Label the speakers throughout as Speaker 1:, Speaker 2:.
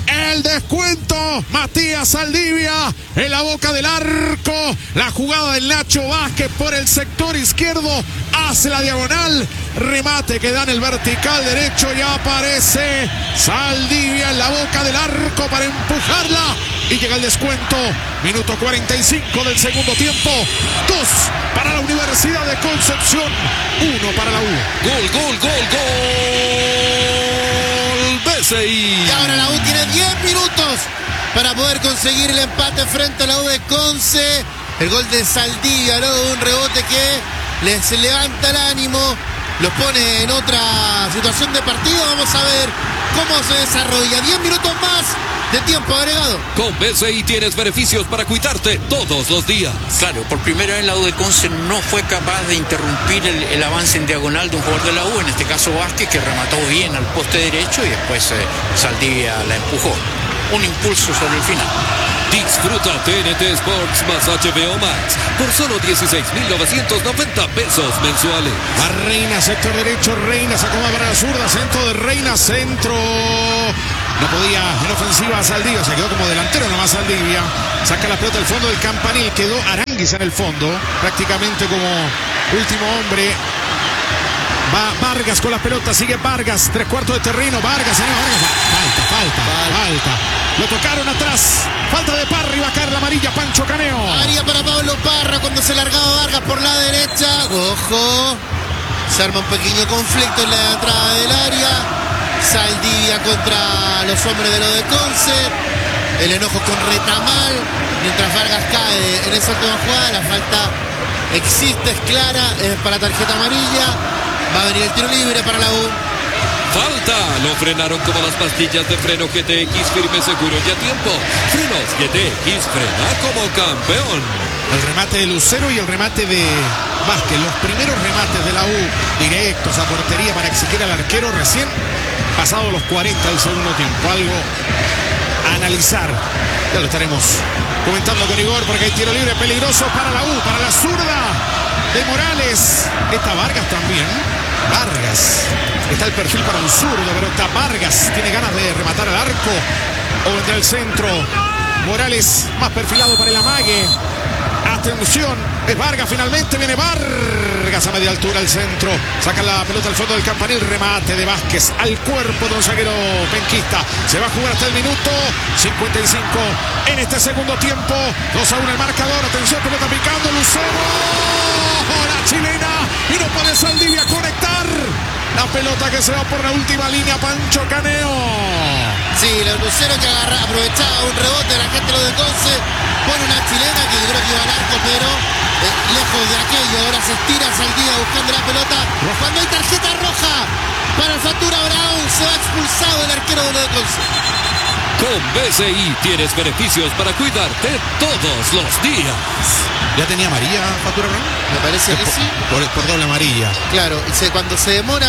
Speaker 1: el descuento. Matías Saldivia en la boca del arco. La jugada del Nacho Vázquez por el sector izquierdo. Hace la diagonal. Remate que da en el vertical derecho. Y aparece Saldivia en la boca del arco para empujarla. Y llega el descuento. Minuto 45 del segundo tiempo. 2 para la Universidad de Concepción. 1 para la U.
Speaker 2: Gol, gol, gol, gol. BCI.
Speaker 3: Y ahora la U tiene 10 minutos para poder conseguir el empate frente a la U de Conce. El gol de Saldivia, luego un rebote que les levanta el ánimo, los pone en otra situación de partido. Vamos a ver cómo se desarrolla. 10 minutos más de tiempo agregado.
Speaker 2: Con BCI tienes beneficios para cuidarte todos los días.
Speaker 4: Claro, por primera vez la U de Conce no fue capaz de interrumpir el avance en diagonal de un jugador de la U, en este caso Vázquez, que remató bien al poste derecho y después Saldivia la empujó. Un impulso sobre el final.
Speaker 2: Disfruta TNT Sports más HBO Max por solo 16,990 pesos mensuales.
Speaker 1: A Reina, sector derecho. Reina sacó más para la zurda. Centro de Reina, centro. No podía en ofensiva Saldivia. Se quedó como delantero nomás Saldivia. Saca la pelota del fondo del campanil. Quedó Aránguiz en el fondo. Prácticamente como último hombre. Va Vargas con la pelota, sigue Vargas, 3/4 de terreno, Vargas, señor, falta. Lo tocaron atrás, falta de Parra y va a caer la amarilla, Pancho Caneo.
Speaker 3: Amarilla para Pablo Parra cuando se largaba Vargas por la derecha. Ojo, se arma un pequeño conflicto en la entrada del área. Saldivia contra los hombres de lo de Conce. El enojo con Retamal, mientras Vargas cae en esa última jugada. La falta existe, es clara, es para tarjeta amarilla. Va a venir el tiro libre para la U.
Speaker 2: Falta. Lo frenaron como las pastillas de freno GTX, firme, seguro y a tiempo. Frenos GTX, frena como campeón.
Speaker 1: El remate de Lucero y el remate de Vázquez. Los primeros remates de la U directos a portería para exigir al arquero recién pasado los 40 del segundo tiempo. Algo a analizar. Ya lo estaremos comentando con Igor porque hay tiro libre peligroso para la U, para la zurda de Morales. Está Vargas también. Vargas. Está el perfil para un zurdo, pero está Vargas. Tiene ganas de rematar al arco o vendrá el centro. Morales más perfilado para el amague. Atención, es Vargas finalmente. Viene Vargas a media altura al centro. Saca la pelota al fondo del campanil. Remate de Vázquez al cuerpo de un zaguero penquista. Se va a jugar hasta el minuto 55 en este segundo tiempo. 2-1 el marcador. Atención, pelota picando. Lucero. La chilena. Y no puede Saldivia conectar. La pelota que se va por la última línea. Pancho Caneo.
Speaker 3: Sí, el Lucero que aprovechaba un rebote de la gente de lo de Conce. Pone una chilena que yo creo que iba al arco, pero lejos de aquello. Ahora se estira Saldivia buscando la pelota. Cuando hay tarjeta roja para el Factura Brown, se va expulsado el arquero de lo de Conce.
Speaker 2: Con BCI tienes beneficios para cuidarte todos los días.
Speaker 1: ¿Ya tenía amarilla Factura Brown?
Speaker 3: Me parece que sí.
Speaker 1: Por doble amarilla.
Speaker 3: Claro, cuando se demora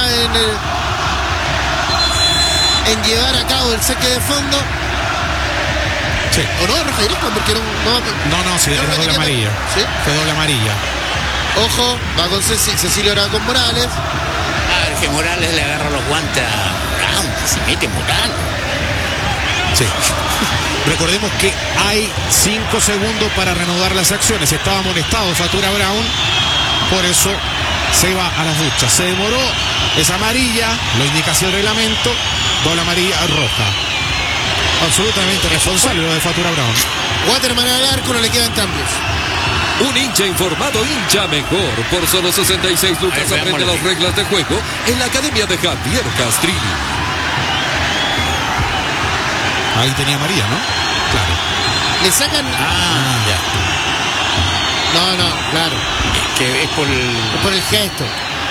Speaker 3: en llevar a cabo el saque de fondo.
Speaker 1: Sí.
Speaker 3: ¿O no? Roja directa, porque no,
Speaker 1: sí, era doble amarilla.
Speaker 3: ¿Sí?
Speaker 1: Fue doble amarilla.
Speaker 3: Ojo, va con Cecilio ahora con Morales.
Speaker 4: Que Morales le agarra los guantes a Brown, se mete Morales.
Speaker 1: Sí. Recordemos que hay 5 segundos para reanudar las acciones. Estaba amonestado Factura Brown. Por eso se va a las duchas. Se demoró. Es amarilla. Lo indica así el reglamento. Doble amarilla roja. Absolutamente responsable lo de Factura Brown.
Speaker 3: Waterman al arco, no le quedan cambios.
Speaker 2: Un hincha informado, hincha mejor. Por solo 66 lucas aprende las reglas de juego en la academia de Javier Castrilli.
Speaker 1: Ahí tenía amarilla, ¿no? Claro.
Speaker 3: Le sacan.
Speaker 4: Ya.
Speaker 3: No, claro.
Speaker 4: Que es por
Speaker 3: el gesto.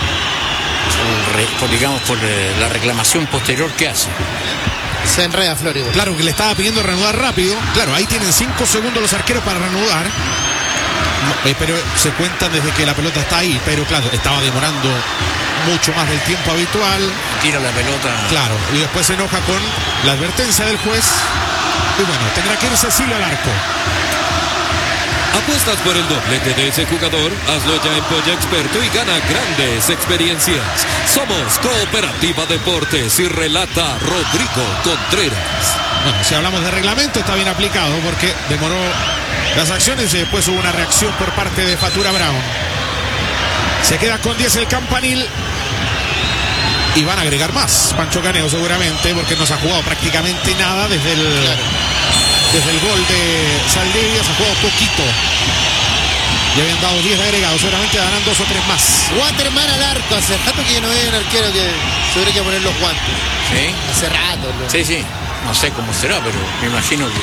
Speaker 4: Por la reclamación posterior que hace.
Speaker 3: Se enreda Florido.
Speaker 1: Claro, que le estaba pidiendo reanudar rápido. Claro, ahí tienen 5 segundos los arqueros para reanudar. Pero se cuentan desde que la pelota está ahí. Pero claro, estaba demorando mucho más del tiempo habitual.
Speaker 4: Tira la pelota.
Speaker 1: Claro, y después se enoja con la advertencia del juez. Y bueno, tendrá que ir Cecilio al arco.
Speaker 2: ¿Apuestas por el doblete de ese jugador? Hazlo ya en Polla Experto y gana grandes experiencias. Somos Cooperativa Deportes y relata Rodrigo Contreras.
Speaker 1: Bueno, si hablamos de reglamento, está bien aplicado porque demoró las acciones y después hubo una reacción por parte de Fatura Brown. Se queda con 10 el Campanil. Y van a agregar más, Pancho Caneo seguramente, porque no se ha jugado prácticamente nada desde el gol de Saldivia, se ha jugado poquito. Ya habían dado 10 agregados, seguramente darán 2 o 3 más.
Speaker 3: Waterman al arco, hace rato que no hay un arquero que se hubiera que poner los guantes.
Speaker 4: ¿Sí?
Speaker 3: Hace rato. ¿No?
Speaker 4: Sí. No sé cómo será, pero me imagino que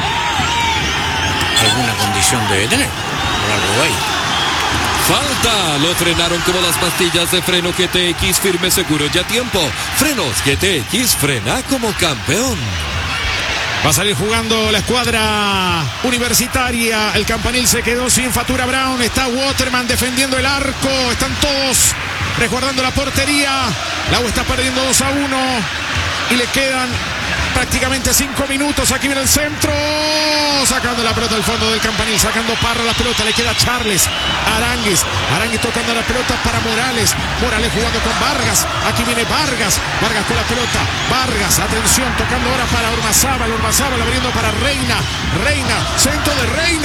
Speaker 4: alguna condición debe tener. Por algo de ahí.
Speaker 2: Falta, lo frenaron como las pastillas de freno GTX, firme, seguro y a tiempo. Frenos GTX, frena como campeón.
Speaker 1: Va a salir jugando la escuadra universitaria. El Campanil se quedó sin Fatura Brown. Está Waterman defendiendo el arco. Están todos resguardando la portería. La U está perdiendo 2-1 y le quedan prácticamente 5 minutos. Aquí viene el centro, sacando la pelota al fondo del Campanil, sacando Parra la pelota, le queda Charles Aránguiz tocando la pelota para Morales jugando con Vargas. Aquí viene Vargas con la pelota, Vargas, atención, tocando ahora para Ormazábal abriendo para Reina, centro de Reina.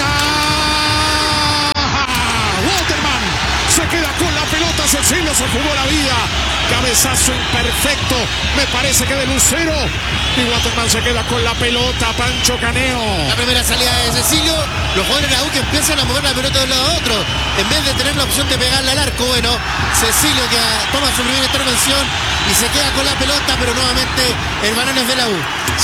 Speaker 1: Waterman se queda con la pelota, Cecilio se jugó la vida. Cabezazo imperfecto, me parece que de Lucero. Y Waterman se queda con la pelota, Pancho Caneo.
Speaker 3: La primera salida de Cecilio, los jugadores de la U que empiezan a mover la pelota de un lado a otro. En vez de tener la opción de pegarle al arco, bueno, Cecilio que toma su primera intervención y se queda con la pelota, pero nuevamente el balón es de la U.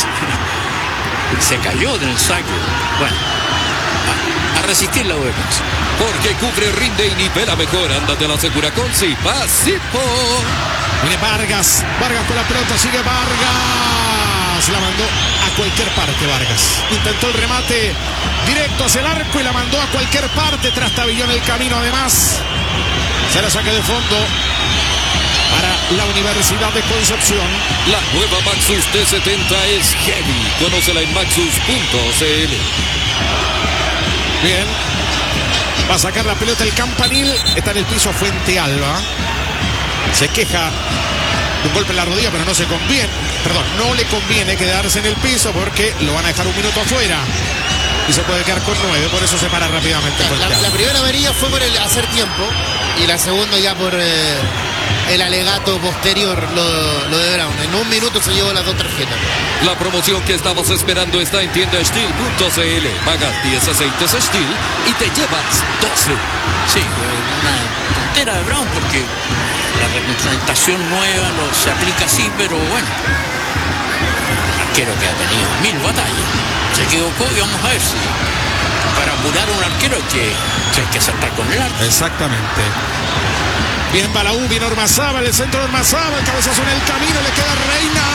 Speaker 4: Se cayó en el saque. Bueno, a resistir la U.
Speaker 2: Porque cubre, rinde y nivela mejor. Ándate a la segura con Cipasipo.
Speaker 1: Viene Vargas con la pelota, sigue Vargas. La mandó a cualquier parte Vargas. Intentó el remate directo hacia el arco y la mandó a cualquier parte. Trastabilló en el camino además. Se la saque de fondo para la Universidad de Concepción.
Speaker 2: La nueva Maxus T70 es heavy. Conócela en maxus.cl.
Speaker 1: Bien. Va a sacar la pelota el Campanil. Está en el piso Fuente Alba. Se queja de un golpe en la rodilla, pero no le conviene quedarse en el piso porque lo van a dejar un minuto afuera. Y se puede quedar con 9, por eso se para rápidamente.
Speaker 3: La primera amarilla fue por el hacer tiempo y la segunda ya por el alegato posterior, lo de Brown. En un minuto se llevó las 2 tarjetas.
Speaker 2: La promoción que estabas esperando está en tiendasteel.cl. Pagas 10 aceites Steel y te llevas 12.
Speaker 4: Sí, una tontera de Brown porque la reglamentación nueva se aplica así, pero bueno, arquero que ha tenido 1000 batallas. Se equivocó y vamos a ver si para apurar a un arquero hay que saltar con el arco.
Speaker 1: Exactamente. Bien Balaú, viene Ormazábal, el centro de Ormazábal, el cabezazo en el camino, le queda Reina.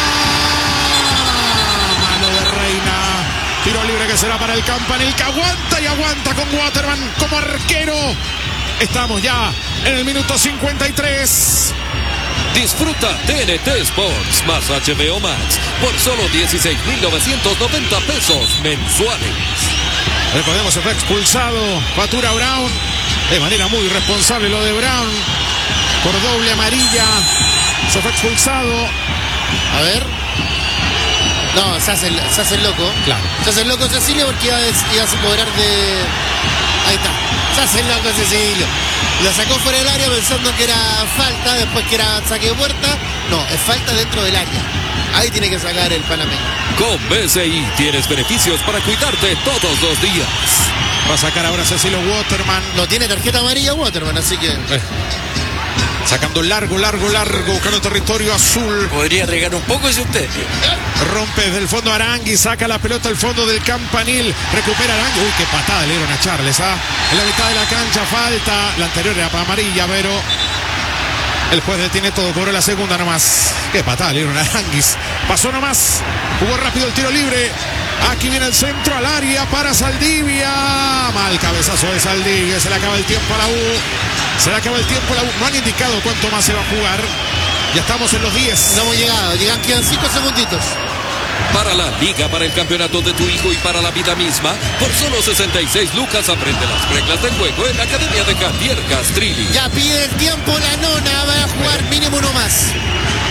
Speaker 1: Mano de Reina. Tiro libre que será para el Campanil, que aguanta y aguanta con Waterman como arquero. Estamos ya en el minuto 53.
Speaker 2: Disfruta TNT Sports más HBO Max por solo 16.990 pesos mensuales.
Speaker 1: Recordemos, se fue expulsado Fatura Brown. De manera muy responsable lo de Brown. Por doble amarilla. Se fue expulsado.
Speaker 3: A ver. No, se hace el loco.
Speaker 1: Claro.
Speaker 3: Se hace el loco Cecilio porque iba a cobrar de... Ahí está. Se hace el loco Cecilio. La sacó fuera del área pensando que era falta, después que era saque de puerta. No, es falta dentro del área. Ahí tiene que sacar el panameño.
Speaker 2: Con BCI tienes beneficios para cuidarte todos los días.
Speaker 1: Va a sacar ahora Cecilio Waterman.
Speaker 3: No tiene tarjeta amarilla Waterman, así que...
Speaker 1: Sacando largo, buscando territorio azul.
Speaker 4: Podría regar un poco ese usted.
Speaker 1: Rompe desde el fondo Aránguiz, saca la pelota al fondo del Campanil. Recupera Aránguiz. Uy, qué patada le dieron a Charles, ¿ah? En la mitad de la cancha falta. La anterior era para amarilla, pero el juez detiene todo, cobró la segunda nomás. Qué patada le dieron a Aránguiz. Pasó nomás. Jugó rápido el tiro libre. Aquí viene el centro al área para Saldivia. Mal cabezazo de Saldivia. Se le acaba el tiempo a la U. No han indicado cuánto más se va a jugar. Ya estamos en los 10.
Speaker 3: No hemos llegado. Quedan 5 segunditos.
Speaker 2: Para la liga, para el campeonato de tu hijo y para la vida misma, por solo 66 lucas aprende las reglas del juego en la Academia de Javier Castrilli.
Speaker 3: Ya pide el tiempo la nona. Va a jugar mínimo uno más.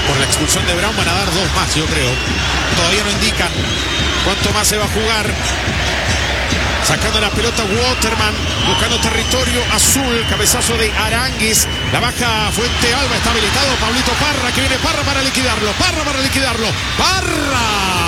Speaker 1: Por la expulsión de Brown van a dar 2 más, yo creo. Todavía no indican cuánto más se va a jugar. Sacando la pelota Waterman, buscando territorio azul, cabezazo de Aranguis, la baja Fuente Alba, está habilitado Pablito Parra, que viene Parra para liquidarlo, Parra,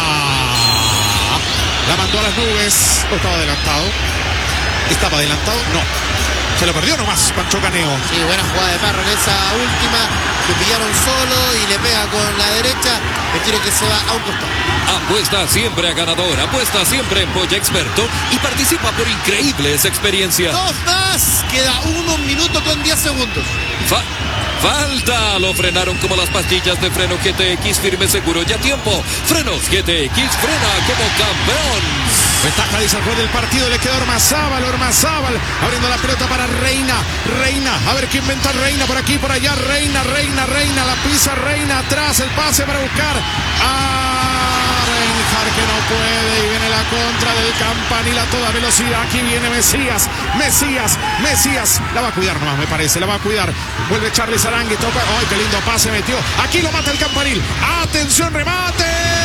Speaker 1: la mandó a las nubes, no estaba adelantado, no, se lo perdió nomás Pancho Caneo.
Speaker 3: Sí, buena jugada de Parra en esa última, que pillaron solo y le pega con la derecha, el tiro que se va a un costado.
Speaker 2: Apuesta siempre a ganador, apuesta siempre en Polla Experto y participa por increíbles experiencias.
Speaker 3: 2 más, queda 1 minuto con 10 segundos.
Speaker 2: Falta, lo frenaron como las pastillas de freno GTX, firme, seguro y a tiempo. Frenos GTX, frena como campeón.
Speaker 1: Ventaja, dice el juez del partido, le quedó Ormazábal, abriendo la pelota para Reina, a ver quién inventa Reina, por aquí, por allá, Reina, la pisa Reina, atrás, el pase para buscar a Reinhardt, que no puede, y viene la contra del Campanil a toda velocidad, aquí viene Mesías, la va a cuidar nomás, me parece, vuelve Charles Arangui, toca, ¡ay, qué lindo pase metió! Aquí lo mata el Campanil, ¡atención, remate!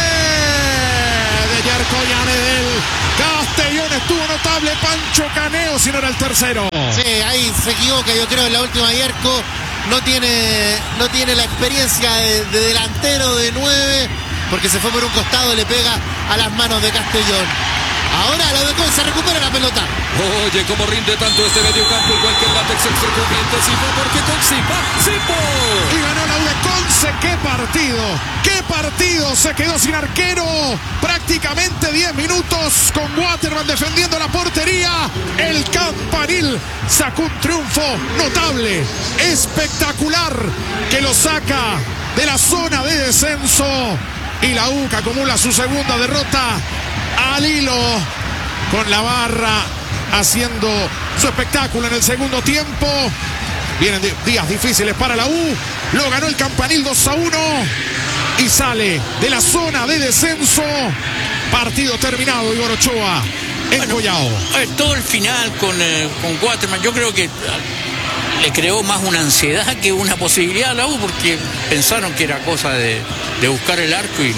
Speaker 1: De Yarcoyane del Castellón, estuvo notable Pancho Caneo, si no era el tercero.
Speaker 3: Sí, ahí se equivoca, yo creo, en la última Yerko no tiene la experiencia de delantero de 9, porque se fue por un costado y le pega a las manos de Castellón. Ahora la de se recupera la pelota.
Speaker 2: Oye, cómo rinde tanto este mediocampo, igual que el látex extracorriente, Sipo, porque con Sipo.
Speaker 1: Y ganó la Udeconce, qué partido, se quedó sin arquero, prácticamente 10 minutos con Waterman defendiendo la portería. El Campanil sacó un triunfo notable, espectacular, que lo saca de la zona de descenso. Y la U que acumula su segunda derrota al hilo, con la barra haciendo su espectáculo en el segundo tiempo. Vienen días difíciles para la U. Lo ganó el Campanil 2-1 y sale de la zona de descenso. Partido terminado, Igor Ochoa, en Collao.
Speaker 4: Todo el final con Waterman, yo creo que le creó más una ansiedad que una posibilidad a la U, porque pensaron que era cosa de buscar el arco y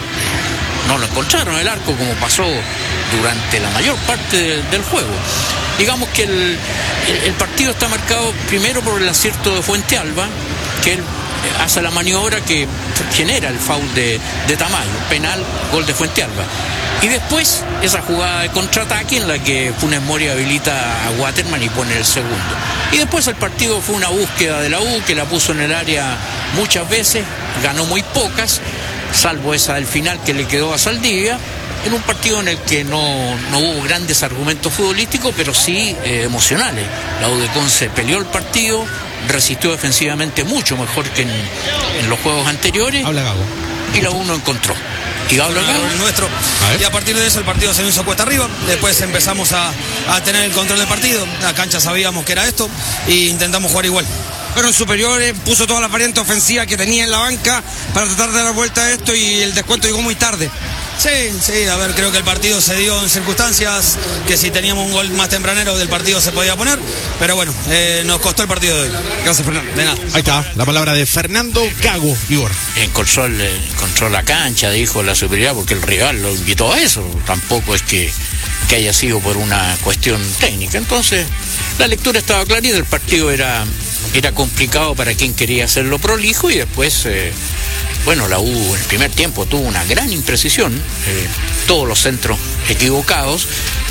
Speaker 4: no lo encontraron el arco, como pasó durante la mayor parte del juego. Digamos que el partido está marcado primero por el acierto de Fuente Alba, que él hace la maniobra que genera el foul de Tamayo, penal, gol de Fuente Alba. Y después esa jugada de contraataque en la que Funes Mori habilita a Waterman y pone el segundo. Y después el partido fue una búsqueda de la U, que la puso en el área muchas veces, ganó muy pocas, salvo esa del final que le quedó a Saldivia, en un partido en el que no hubo grandes argumentos futbolísticos, pero sí emocionales. La Udeconce peleó el partido, resistió defensivamente mucho mejor que en los juegos anteriores.
Speaker 1: Habla Gago.
Speaker 4: Y la U no encontró. Y Gago
Speaker 5: el nuestro. Y a partir de eso el partido se nos hizo cuesta arriba. Después empezamos a tener el control del partido. La cancha sabíamos que era esto e intentamos jugar igual.
Speaker 6: Fueron superiores, puso todas las variantes ofensivas que tenía en la banca para tratar de dar vuelta a esto, y el descuento llegó muy tarde.
Speaker 5: Sí, a ver, creo que el partido se dio en circunstancias que si teníamos un gol más tempranero del partido se podía poner, pero bueno, nos costó el partido de hoy.
Speaker 6: Gracias, Fernando.
Speaker 5: De nada.
Speaker 1: Ahí está, la palabra de Fernando Gago, Igor.
Speaker 4: Encontró la cancha, dijo la superioridad, porque el rival lo invitó a eso, tampoco es que haya sido por una cuestión técnica. Entonces, la lectura estaba clarita, el partido era complicado para quien quería hacerlo prolijo, y después... la U en el primer tiempo tuvo una gran imprecisión, todos los centros equivocados,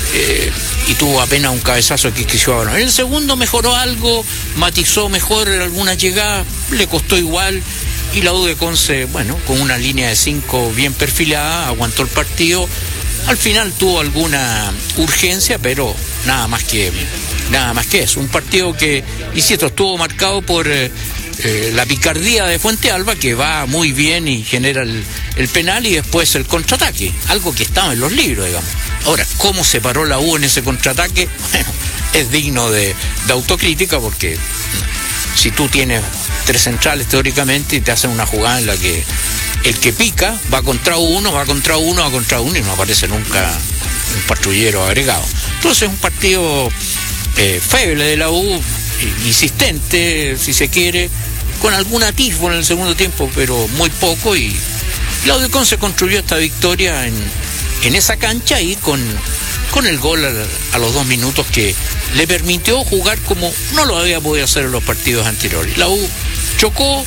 Speaker 4: y tuvo apenas un cabezazo que quiso. En el segundo mejoró algo, matizó mejor algunas llegadas, le costó igual, y la Udeconce, con una línea de 5 bien perfilada, aguantó el partido. Al final tuvo alguna urgencia, pero nada más que eso. Un partido que, insisto, estuvo marcado por la picardía de Fuente Alba, que va muy bien y genera el penal, y después el contraataque, algo que estaba en los libros, digamos. Ahora, ¿cómo se paró la U en ese contraataque? Es digno de autocrítica, porque si tú tienes 3 centrales teóricamente y te hacen una jugada en la que el que pica va contra uno y no aparece nunca un patrullero agregado. Entonces, un partido feble de la U, insistente, si se quiere, con algún atisbo en el segundo tiempo, pero muy poco, y la U de Conce construyó esta victoria en esa cancha y con el gol a los 2 minutos que le permitió jugar como no lo había podido hacer en los partidos anteriores. La U chocó,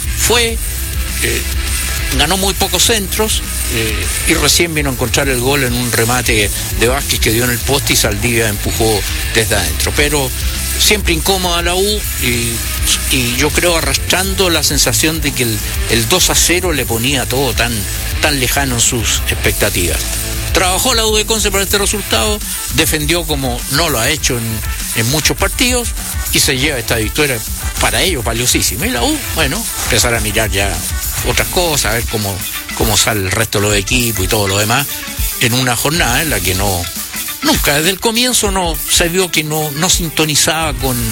Speaker 4: ganó muy pocos centros y recién vino a encontrar el gol en un remate de Vázquez que dio en el poste y Saldivia empujó desde adentro. Pero siempre incómoda la U y yo creo arrastrando la sensación de que el 2-0 le ponía todo tan lejano en sus expectativas. Trabajó la U de Conce para este resultado, defendió como no lo ha hecho en muchos partidos y se lleva esta victoria para ellos valiosísima. Y la U, bueno, empezar a mirar ya otras cosas, a ver cómo sale el resto de los equipos y todo lo demás, en una jornada en la que nunca desde el comienzo se vio que no sintonizaba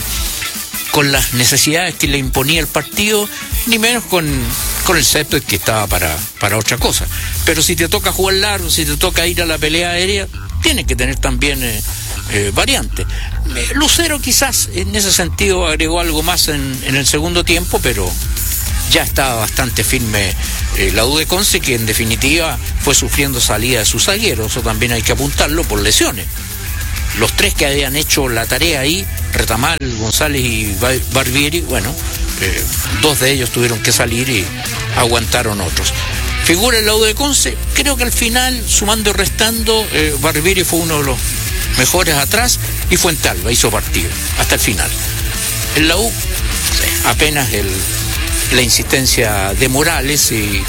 Speaker 4: con las necesidades que le imponía el partido, ni menos con el césped que estaba para otra cosa. Pero si te toca jugar largo, si te toca ir a la pelea aérea, tienes que tener también variantes. Lucero quizás en ese sentido agregó algo más en el segundo tiempo, pero ya estaba bastante firme la U de Conce, que en definitiva fue sufriendo salida de sus zagueros. Eso también hay que apuntarlo por lesiones. Los 3 que habían hecho la tarea ahí, Retamal, González y Barbieri, bueno, 2 de ellos tuvieron que salir y aguantaron otros. Figura el la U de Conce, creo que al final, sumando y restando, Barbieri fue uno de los mejores atrás y Fuentealba hizo partido hasta el final. En la U, apenas la insistencia de Morales y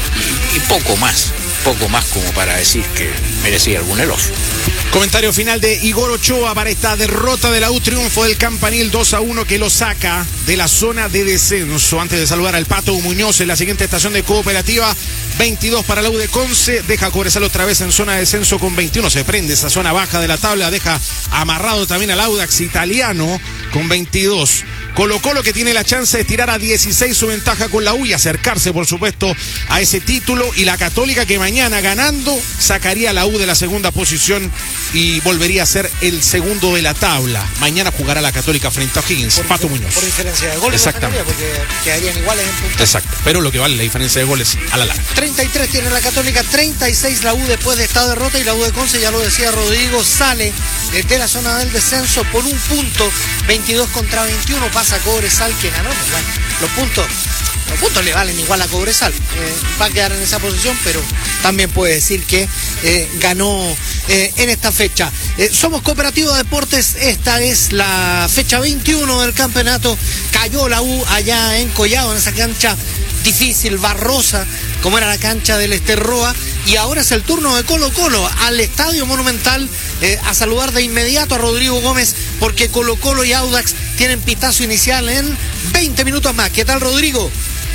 Speaker 4: poco más como para decir que merecía algún elogio.
Speaker 1: Comentario final de Igor Ochoa para esta derrota de la U, triunfo del Campanil 2-1 que lo saca de la zona de descenso. Antes de saludar al Pato Muñoz en la siguiente estación de Cooperativa, 22 para la U de Conce, deja Cobresal otra vez en zona de descenso con 21, se prende esa zona baja de la tabla, deja amarrado también al Audax Italiano con 22. Colo-Colo que tiene la chance de tirar a 16 su ventaja con la U y acercarse por supuesto a ese título, y la Católica que mañana ganando sacaría a la U de la segunda posición y volvería a ser el segundo de la tabla. Mañana jugará la Católica frente a O'Higgins. Pato Muñoz.
Speaker 7: Por diferencia de goles.
Speaker 1: Exactamente.
Speaker 7: Porque quedarían iguales en puntos.
Speaker 1: Exacto, pero lo que vale la diferencia de goles a la larga.
Speaker 7: 33 tiene la Católica, 36 la U después de esta derrota, y la U de Conce, ya lo decía Rodrigo, sale de la zona del descenso por un punto, 22 contra 21, pasa Cobresal que ganó. Bueno, los puntos le valen igual a Cobresal, va a quedar en esa posición, pero también puede decir que ganó en esta fecha. Somos Cooperativa Deportes, esta es la fecha 21 del campeonato. Cayó la U allá en Collado, en esa cancha difícil, barrosa, como era la cancha del Esterroa, y ahora es el turno de Colo-Colo al Estadio Monumental, a saludar de inmediato a Rodrigo Gómez, porque Colo-Colo y Audax tienen pitazo inicial en 20 minutos más. ¿Qué tal, Rodrigo?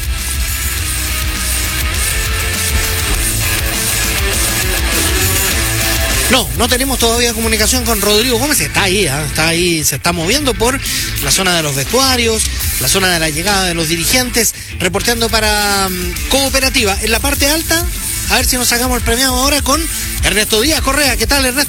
Speaker 7: No tenemos todavía comunicación con Rodrigo Gómez, está ahí, se está moviendo por la zona de los vestuarios, la zona de la llegada de los dirigentes, reporteando para Cooperativa. En la parte alta, a ver si nos sacamos el premiado ahora con Ernesto Díaz Correa. ¿Qué tal, Ernesto?